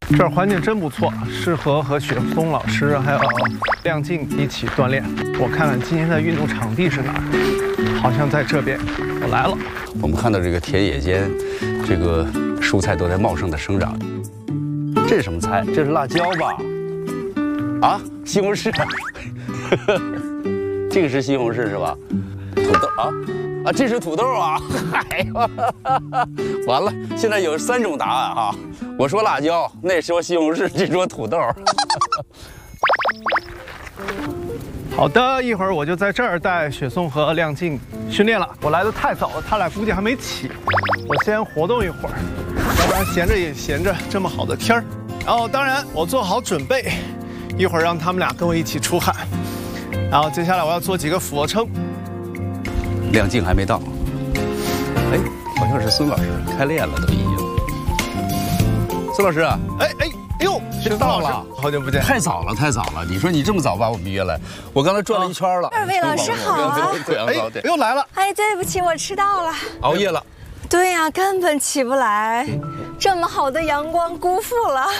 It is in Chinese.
这儿环境真不错，适合和雪松老师还有亮静一起锻炼。我看看今天的运动场地是哪儿？好像在这边。我来了。 我们看到这个田野间，这个蔬菜都在茂盛的生长。这是什么菜？这是辣椒吧？啊，西红柿。这个是西红柿是吧？土豆啊，这是土豆啊！哎呦，完了，现在有3种答案哈。我说辣椒，那说西红柿，这说土豆。 好的，一会儿我就在这儿带雪松和亮静训练了。我来的太早了，他俩估计还没起。我先活动一会儿，要不然闲着也闲着，这么好的天儿。然后当然我做好准备，一会儿让他们俩跟我一起出汗。然后接下来我要做几个俯卧撑。 亮静还没到，哎，好像是孙老师开练了，都已经。孙老师啊， 哎呦，雪松老师，好久不见， 太早了，太早了！你说你这么早把我们约来，我刚才转了一圈了。 二位老师好啊！ 哎，又来了。 哎，对不起，我迟到了。 熬夜了。 对呀，根本起不来，这么好的阳光辜负了。